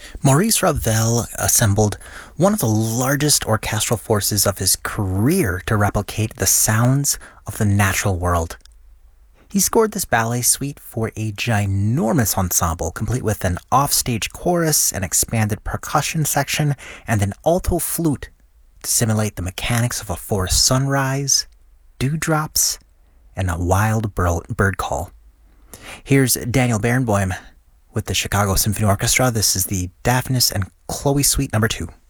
Maurice Ravel assembled one of the largest orchestral forces of his career to replicate the sounds of the natural world. He scored this ballet suite for a ginormous ensemble, complete with an offstage chorus, an expanded percussion section, and an alto flute to simulate the mechanics of a forest sunrise, dewdrops, and a wild bird call. Here's Daniel Barenboim with the Chicago Symphony Orchestra. This is the Daphnis and Chloe Suite No. 2.